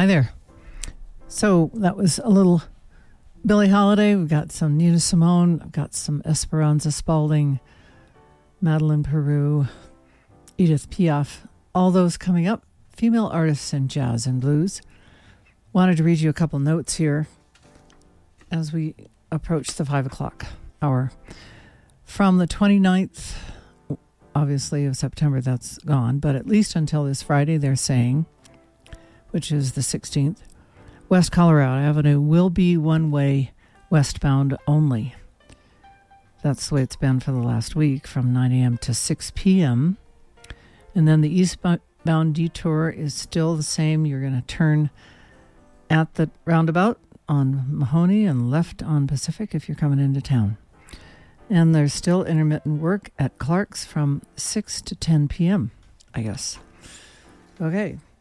Hi there. So that was a little Billie Holiday. We've got some Nina Simone. I've got some Esperanza Spalding, Madeleine Peru, Edith Piaf. All those coming up. Female artists in jazz and blues. Wanted to read you a couple notes here as we approach the 5 o'clock hour. From the 29th, obviously, of September, that's gone, but at least until this Friday, they're saying, which is the 16th, West Colorado Avenue will be one-way westbound only. That's the way it's been for the last week, from 9 a.m. to 6 p.m. And then the eastbound detour is still the same. You're going to turn at the roundabout on Mahoney and left on Pacific if you're coming into town. And there's still intermittent work at Clark's from 6 to 10 p.m., I guess. Okay.